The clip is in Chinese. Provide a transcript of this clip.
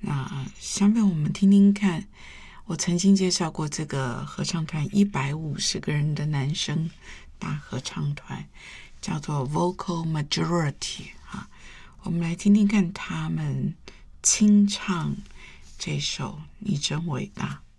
那下面我们听听看，我曾经介绍过这个合唱团150个人的男生大合唱团，叫做 Vocal Majority 啊。我们来听听看他们清唱这首《你真伟大》。